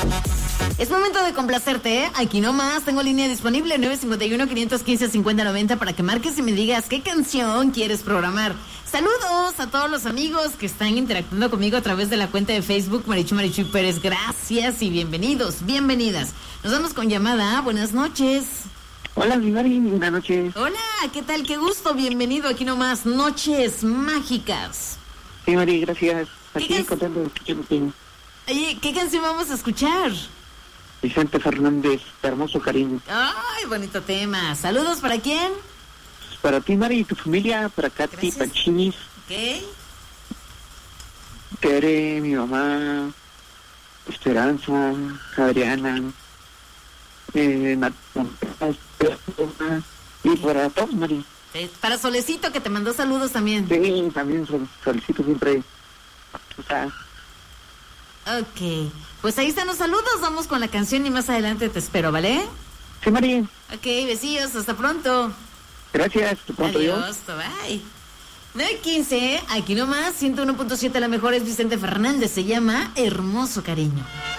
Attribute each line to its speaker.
Speaker 1: Es momento de complacerte, ¿eh? Aquí nomás tengo línea disponible 951-515-5090 para que marques y me digas qué canción quieres programar. Saludos a todos los amigos que están interactuando conmigo a través de la cuenta de Facebook Marichuy Pérez. Gracias y bienvenidos, bienvenidas. Nos vamos con llamada. Buenas noches.
Speaker 2: Hola, mi Mari, buenas noches.
Speaker 1: Hola, ¿qué tal? Qué gusto, bienvenido aquí nomás. Noches mágicas.
Speaker 2: Sí, Mari, gracias. Aquí contento de escucharte.
Speaker 1: Oye, ¿qué canción vamos a escuchar?
Speaker 2: Vicente Fernández, Hermoso Cariño.
Speaker 1: Ay, bonito tema. ¿Saludos para quién?
Speaker 2: Para ti, Mari, y tu familia, para Katy, Panchinis.
Speaker 1: Ok.
Speaker 2: Tere, mi mamá, Esperanza, Adriana, y para todos, Mari.
Speaker 1: Para Solecito, que te mandó saludos también.
Speaker 2: Sí, también solicito siempre. O sea.
Speaker 1: Ok, pues ahí están los saludos, vamos con la canción y más adelante te espero, ¿vale?
Speaker 2: Sí, Mari.
Speaker 1: Ok, besillos, hasta pronto.
Speaker 2: Gracias, hasta pronto.
Speaker 1: Adiós, bye. 9:15, aquí nomás, 101.7, la mejor es Vicente Fernández, se llama Hermoso Cariño.